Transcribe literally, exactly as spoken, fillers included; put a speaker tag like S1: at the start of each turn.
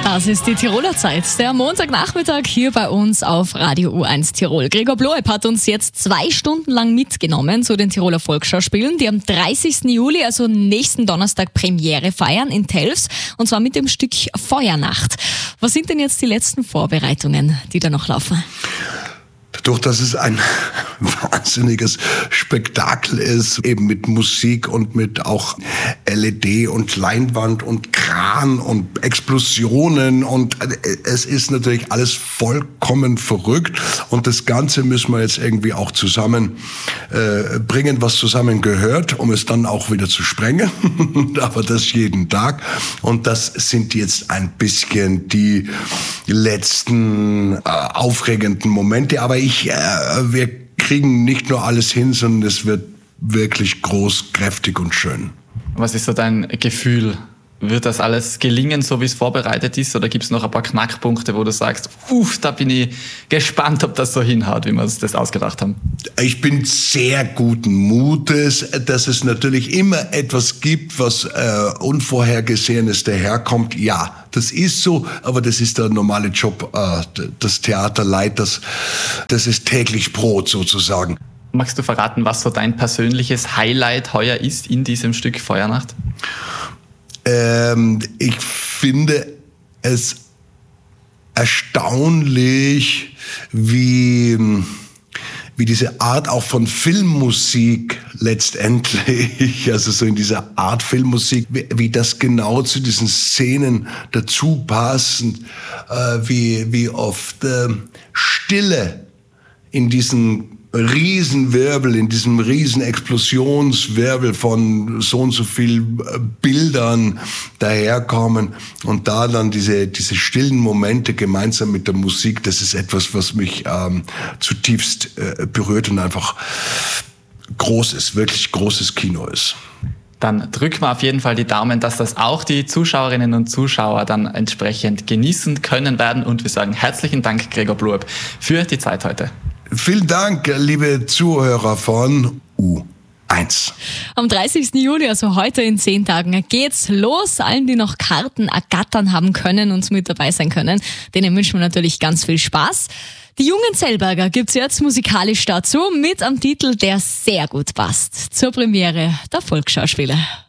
S1: Das ist die Tiroler Zeit, der Montagnachmittag hier bei uns auf Radio U eins Tirol. Gregor Bloeb hat uns jetzt zwei Stunden lang mitgenommen zu den Tiroler Volksschauspielen, die am dreißigsten Juli, also nächsten Donnerstag, Premiere feiern in Telfs, und zwar mit dem Stück Feuernacht. Was sind denn jetzt die letzten Vorbereitungen, die da noch laufen?
S2: Dadurch, dass es ein wahnsinniges Spektakel ist, eben mit Musik und mit auch L E D und Leinwand und Kran und Explosionen, und es ist natürlich alles vollkommen verrückt, und das Ganze müssen wir jetzt irgendwie auch zusammen äh, bringen, was zusammengehört, um es dann auch wieder zu sprengen, aber das jeden Tag, und das sind jetzt ein bisschen die letzten äh, aufregenden Momente, aber ich Ich, äh, wir kriegen nicht nur alles hin, sondern es wird wirklich groß, kräftig und schön.
S3: Was ist so dein Gefühl? Wird das alles gelingen, so wie es vorbereitet ist? Oder gibt es noch ein paar Knackpunkte, wo du sagst, uff, da bin ich gespannt, ob das so hinhaut, wie wir uns das ausgedacht haben?
S2: Ich bin sehr guten Mutes, dass es natürlich immer etwas gibt, was äh, Unvorhergesehenes daherkommt. Ja, das ist so, aber das ist der normale Job äh, des Theaterleiters. Das ist täglich Brot sozusagen.
S3: Magst du verraten, was so dein persönliches Highlight heuer ist in diesem Stück Feuernacht?
S2: Ähm, ich finde es erstaunlich, wie, wie diese Art auch von Filmmusik letztendlich, also so in dieser Art Filmmusik, wie, wie das genau zu diesen Szenen dazu passt, äh, wie, wie oft äh, Stille in diesen Riesenwirbel, in diesem Riesenexplosionswirbel von so und so viel Bildern daherkommen, und da dann diese, diese stillen Momente gemeinsam mit der Musik, das ist etwas, was mich ähm, zutiefst äh, berührt und einfach groß ist, wirklich großes Kino ist.
S3: Dann drücken wir auf jeden Fall die Daumen, dass das auch die Zuschauerinnen und Zuschauer dann entsprechend genießen können werden, und wir sagen herzlichen Dank, Gregor Bloeb, für die Zeit heute.
S2: Vielen Dank, liebe Zuhörer von U eins.
S1: Am dreißigsten Juli, also heute in zehn Tagen, geht's los. Allen, die noch Karten ergattern haben können und mit dabei sein können, denen wünschen wir natürlich ganz viel Spaß. Die jungen Zellberger gibt's jetzt musikalisch dazu mit einem Titel, der sehr gut passt zur Premiere der Volksschauspiele.